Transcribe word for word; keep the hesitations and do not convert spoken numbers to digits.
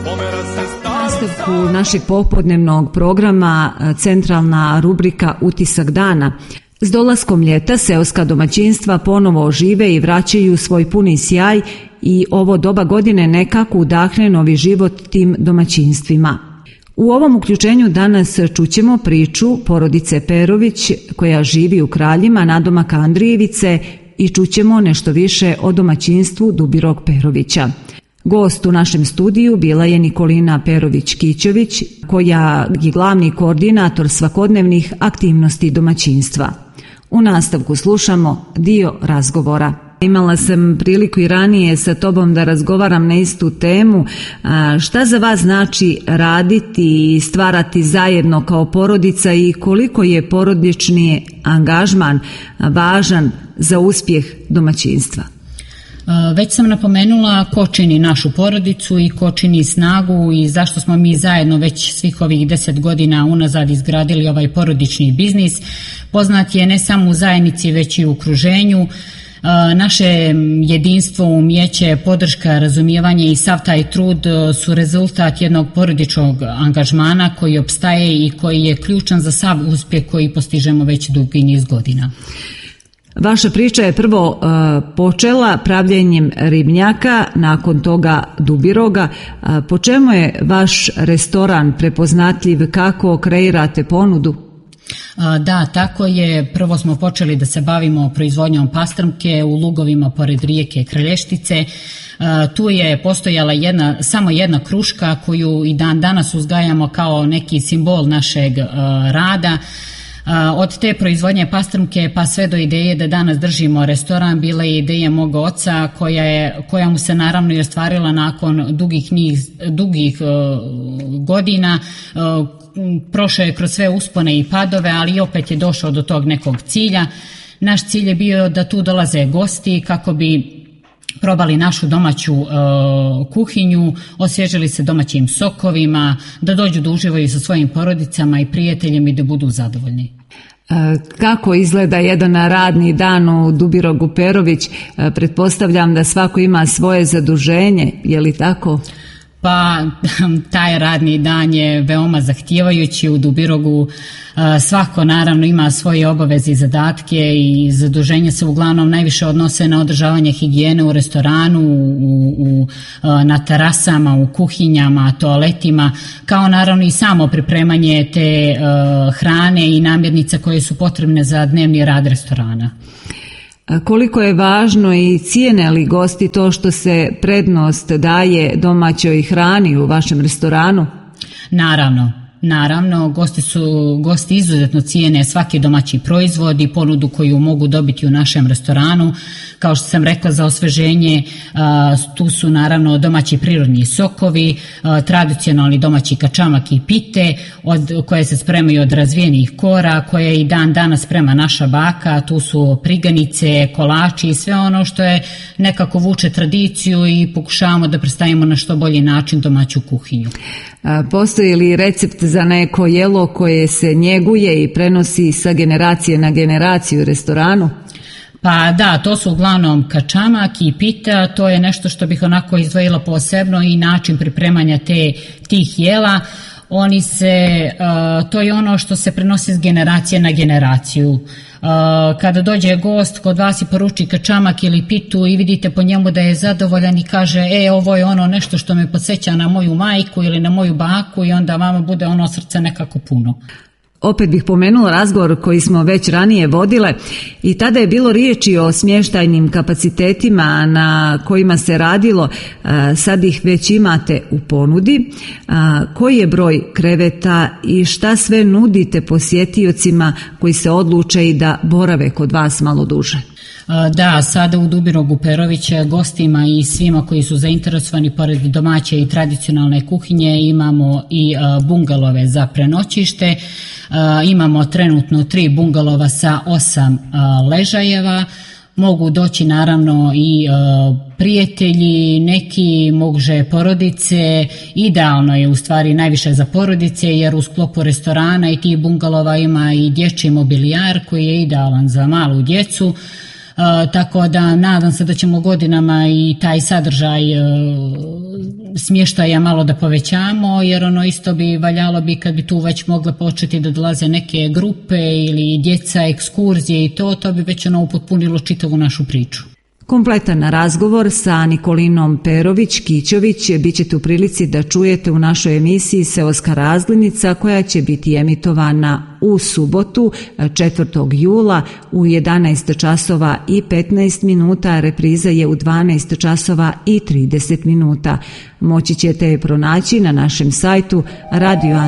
U nastavku našeg popodnevnog programa centralna rubrika Utisak dana. S dolaskom ljeta seoska domaćinstva ponovo ožive i vraćaju svoj puni sjaj i ovo doba godine nekako udahne novi život tim domaćinstvima. U ovom uključenju danas čućemo priču porodice Perović koja živi u Kraljima nadomak Andrijevice i čućemo nešto više o domaćinstvu Dubirog Perovića. Gost u našem studiju bila je Nikolina Perović-Kićović, koja je glavni koordinator svakodnevnih aktivnosti domaćinstva. U nastavku slušamo dio razgovora. Imala sam priliku i ranije sa tobom da razgovaram na istu temu. Šta za vas znači raditi i stvarati zajedno kao porodica i koliko je porodični angažman važan za uspjeh domaćinstva? Već sam napomenula ko čini našu porodicu i ko čini snagu i zašto smo mi zajedno već svih ovih deset godina unazad izgradili ovaj porodični biznis. Poznat je ne samo u zajednici već i u okruženju. Naše jedinstvo, umijeće, podrška, razumijevanje i sav taj trud su rezultat jednog porodičnog angažmana koji opstaje i koji je ključan za sav uspjeh koji postižemo već dugi niz godina. Vaša priča je prvo uh, počela pravljenjem ribnjaka, nakon toga Dubiroga. Uh, po čemu je vaš restoran prepoznatljiv, kako kreirate ponudu? Da, tako je. Prvo smo počeli da se bavimo proizvodnjom pastrmke u lugovima pored rijeke Kralještice. Tu je postojala jedna, samo jedna kruška koju i dan danas uzgajamo kao neki simbol našeg rada. Od te proizvodnje pastrmke pa sve do ideje da danas držimo restoran bila je ideja mog oca koja, je, koja mu se naravno i ostvarila nakon dugih, niz, dugih uh, godina. Uh, prošao je kroz sve uspone i padove, ali opet je došao do tog nekog cilja. Naš cilj je bio da tu dolaze gosti kako bi probali našu domaću uh, kuhinju, osvježili se domaćim sokovima, da dođu da uživaju sa svojim porodicama i prijateljima i da budu zadovoljni. Kako izgleda jedan radni dan u Dubirogu Perović? Pretpostavljam da svako ima svoje zaduženje, je li tako? Pa taj radni dan je veoma zahtijevajući u Dubirogu. Svako naravno ima svoje obaveze i zadatke i zaduženja se uglavnom najviše odnose na održavanje higijene u restoranu, u, u, na terasama, u kuhinjama, toaletima, kao naravno i samo pripremanje te uh, hrane i namirnica koje su potrebne za dnevni rad restorana. Koliko je važno i cijene li gosti to što se prednost daje domaćoj hrani u vašem restoranu? Naravno. Naravno, gosti su gosti izuzetno cijene svaki domaći proizvod i ponudu koju mogu dobiti u našem restoranu. Kao što sam rekla, za osveženje tu su naravno domaći prirodni sokovi, tradicionalni domaći kačamak i pite od, koje se spremaju od razvijenih kora, koje i dan danas sprema naša baka. Tu su priganice, kolači i sve ono što je nekako vuče tradiciju i pokušavamo da predstavimo na što bolji način domaću kuhinju. Postoji li recept za neko jelo koje se njeguje i prenosi sa generacije na generaciju u restoranu? Pa da, to su uglavnom kačamak i pita, to je nešto što bih onako izdvojila posebno i način pripremanja te, tih jela. Oni se, uh, to je ono što se prenosi s generacije na generaciju. Uh, kada dođe gost kod vas i poruči kačamak ili pitu i vidite po njemu da je zadovoljan i kaže e ovo je ono nešto što me podsjeća na moju majku ili na moju baku i onda vama bude ono srce nekako puno. Opet bih pomenula razgovor koji smo već ranije vodile i tada je bilo riječi o smještajnim kapacitetima na kojima se radilo, sad ih već imate u ponudi. Koji je broj kreveta i šta sve nudite posjetiocima koji se odluče i da borave kod vas malo duže? Da, sada u Dubirogu Perovića gostima i svima koji su zainteresovani pored domaće i tradicionalne kuhinje imamo i bungalove za prenoćište. Imamo trenutno tri bungalova sa osam ležajeva. Mogu doći naravno i prijatelji, neki može porodice. Idealno je u stvari najviše za porodice jer u sklopu restorana i tih bungalova ima i dječji mobilijar koji je idealan za malu djecu. tako da nadam se da ćemo godinama i taj sadržaj smještaja malo da povećamo, jer ono isto bi valjalo bi kad bi tu već mogle početi da dolaze neke grupe ili djeca, ekskurzije i to, to bi već ono upotpunilo čitavu našu priču. Kompletan razgovor sa Nikolinom Perović-Kićović bit ćete u prilici da čujete u našoj emisiji Seoska razglednica koja će biti emitovana u subotu četvrtog jula u jedanaest časova i petnaest minuta, repriza je u dvanaest časova i trideset minuta. Moći ćete je pronaći na našem sajtu radio